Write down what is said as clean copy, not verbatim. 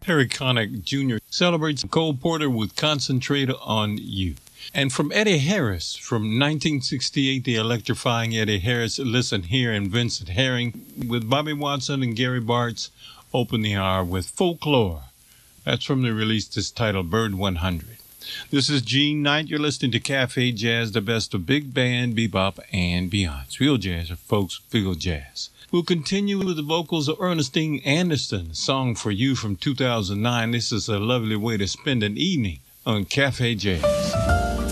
Harry Connick Jr. celebrates Cole Porter with Concentrate on You. And from Eddie Harris, from 1968, the electrifying Eddie Harris, Listen Here, and Vincent Herring, with Bobby Watson and Gary Bartz, open the hour with Folklore. That's from the release that's titled Bird 100. This is Gene Knight. You're listening to Cafe Jazz, the best of big band, bebop, and beyond. It's real jazz, or folks, feel jazz. We'll continue with the vocals of Ernestine Anderson, a song for you from 2009. This is a lovely way to spend an evening on Cafe Jazz.